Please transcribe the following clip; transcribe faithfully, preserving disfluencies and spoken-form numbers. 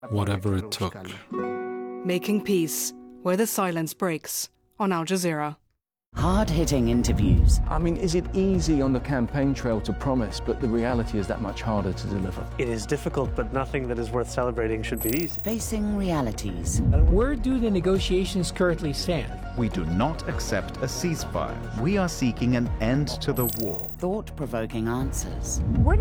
Whatever it took. Making Peace, Where the Silence Breaks, on Al Jazeera. Hard-hitting interviews. I mean, is it easy on the campaign trail to promise, but the reality is that much harder to deliver? It is difficult, but nothing that is worth celebrating should be easy. Facing realities. Where do the negotiations currently stand? We do not accept a ceasefire. We are seeking an end to the war. Thought-provoking answers. What